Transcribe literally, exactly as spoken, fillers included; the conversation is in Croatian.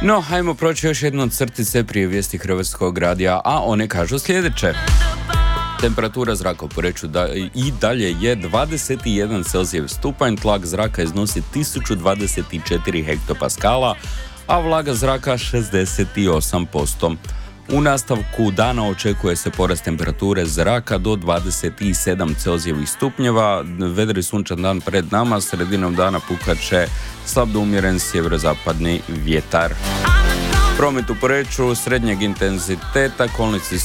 No, hajmo proći još jednu crtice prije vijesti Hrvatskog radija, a one kažu sljedeće. Temperatura zraka u Poreču da, i dalje je dvadeset jedan Celzijev stupanj, tlak zraka iznosi tisuću dvadeset četiri hektopaskala, a vlaga zraka šezdeset osam posto. U nastavku dana očekuje se porast temperature zraka do dvadeset sedam Celzijevih stupnjeva. Vedri sunčan dan pred nama, sredinom dana puhat će slab do umjeren sjeverozapadni vjetar. Promet u Poreču srednjeg intenziteta, kolnici